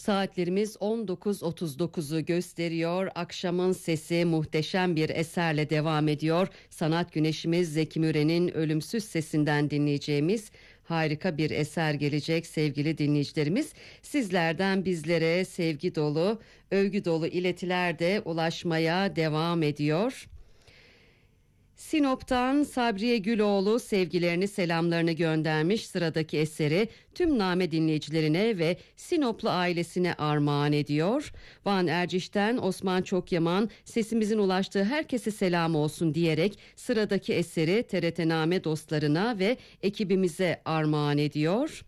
Saatlerimiz 19.39'u gösteriyor. Akşamın sesi muhteşem bir eserle devam ediyor. Sanat güneşimiz Zeki Müren'in ölümsüz sesinden dinleyeceğimiz harika bir eser gelecek sevgili dinleyicilerimiz. Sizlerden bizlere sevgi dolu, övgü dolu iletiler de ulaşmaya devam ediyor. Sinop'tan Sabriye Güloğlu sevgilerini, selamlarını göndermiş. Sıradaki eseri tüm Name dinleyicilerine ve Sinoplu ailesine armağan ediyor. Van Erciş'ten Osman Çokyaman sesimizin ulaştığı herkese selam olsun diyerek sıradaki eseri TRT Name dostlarına ve ekibimize armağan ediyor.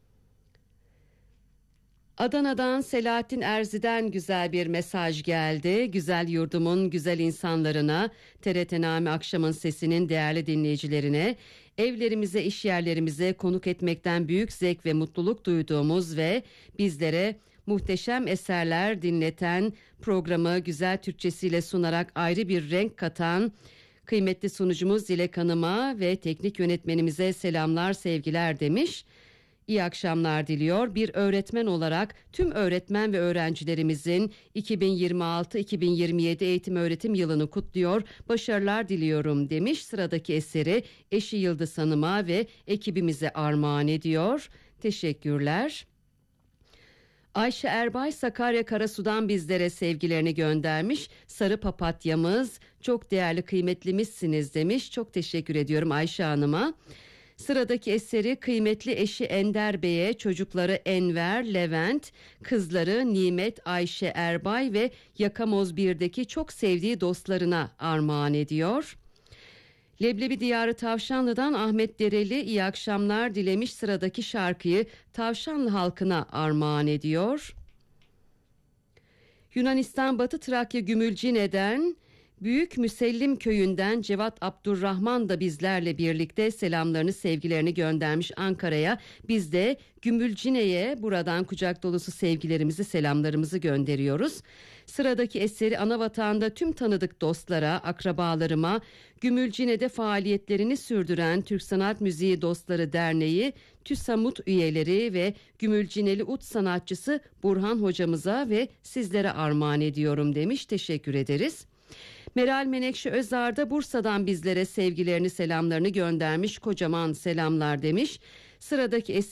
Adana'dan Selahattin Erzi'den güzel bir mesaj geldi. Güzel yurdumun güzel insanlarına, TRT Name Akşamın Sesi'nin değerli dinleyicilerine, evlerimize, iş yerlerimize konuk etmekten büyük zevk ve mutluluk duyduğumuz ve bizlere muhteşem eserler dinleten, programı güzel Türkçesiyle sunarak ayrı bir renk katan kıymetli sunucumuz Dilek Hanım'a ve teknik yönetmenimize selamlar, sevgiler demiş. İyi akşamlar diliyor. Bir öğretmen olarak tüm öğretmen ve öğrencilerimizin 2026-2027 eğitim öğretim yılını kutluyor. Başarılar diliyorum demiş. Sıradaki eseri eşi Yıldız Hanım'a ve ekibimize armağan ediyor. Teşekkürler. Ayşe Erbay Sakarya Karasu'dan bizlere sevgilerini göndermiş. Sarı papatyamız çok değerli kıymetlimizsiniz demiş. Çok teşekkür ediyorum Ayşe Hanım'a. Sıradaki eseri kıymetli eşi Ender Bey'e, çocukları Enver, Levent, kızları Nimet, Ayşe Erbay ve Yakamoz 1'deki çok sevdiği dostlarına armağan ediyor. Leblebi Diyarı Tavşanlı'dan Ahmet Dereli iyi akşamlar dilemiş. Sıradaki şarkıyı Tavşanlı halkına armağan ediyor. Yunanistan Batı Trakya Gümülcine'den Büyük Müsellim köyünden Cevat Abdurrahman da bizlerle birlikte selamlarını, sevgilerini göndermiş Ankara'ya. Biz de Gümülcine'ye buradan kucak dolusu sevgilerimizi, selamlarımızı gönderiyoruz. Sıradaki eseri Anavatan'da tüm tanıdık dostlara, akrabalarıma, Gümülcine'de faaliyetlerini sürdüren Türk Sanat Müziği Dostları Derneği, TÜSAMUT üyeleri ve Gümülcineli ut sanatçısı Burhan hocamıza ve sizlere armağan ediyorum demiş. Teşekkür ederiz. Meral Menekşe Özar da Bursa'dan bizlere sevgilerini, selamlarını göndermiş. Kocaman selamlar demiş. Sıradaki